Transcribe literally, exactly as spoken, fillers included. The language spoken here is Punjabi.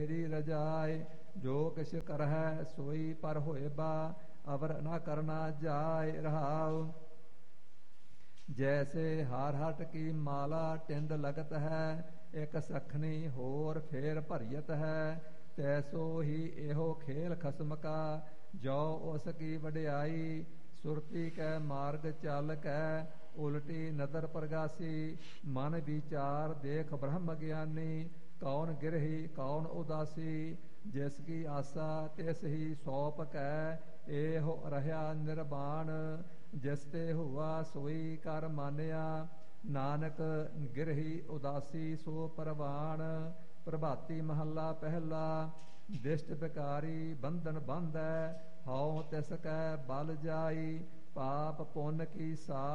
ਮੇਰੀ ਰਜਾਏ ਜੋ ਕਿਛ ਕਰਹਿ ਸੋਈ ਪਰ ਹੋਏ ਬਾ ਅਵਰ ਨਾ ਕਰਨਾ ਜਾਏ ਰਹਾਉ। ਜੈਸੇ ਹਾਰ ਹਟ ਕੀ ਮਾਲਾ ਟਿੰਡ ਲਗਤ ਹੈ ਇਕ ਸਖਣੀ ਹੋਰ ਫੇਰ ਭਰੀਅਤ ਹੈ। ਤੈਸੋ ਹੀ ਇਹੋ ਖੇਲ ਖਸਮ ਕਾ ਜੋ ਉਸ ਕੀ ਵਡਿਆਈ। ਸੁਰਤੀ ਕੈ ਮਾਰਗ ਚੱਲ ਕੈ ਉਲਟੀ ਨਦਰ ਪ੍ਰਗਾਸੀ। ਮਨ ਵਿਚਾਰ ਦੇਖ ਬ੍ਰਹਮ ਗਿਆਨੀ ਕੌਣ ਗਿਰਹੀ ਕੌਣ ਉਦਾਸੀ। ਜਿਸ ਕੀ ਆਸਾ ਤਿਸ ਹੀ ਸੌਪ ਕੈ ਇਹੋ ਰਹਿਆ ਨਿਰਵਾਣ। ਜਿਸ ਤੇ ਹੁਆ ਸੋਈ ਕਰ ਮਾਨਿਆ ਨਾਨਕ ਗਿਰਹੀ ਉਦਾਸੀ ਸੋ ਪਰਵਾਣ। ਪ੍ਰਭਾਤੀ ਮਹੱਲਾ ਪਹਿਲਾ। ਦਿਸ਼ਟ ਬਿਕਾਰੀ ਬੰਧਨ ਬੰਧੈ ਹਉ ਤਿਸ ਕੈ ਬਲ ਜਾਈ। ਪਾਪ ਪੁੰਨ ਕੀ ਸਾ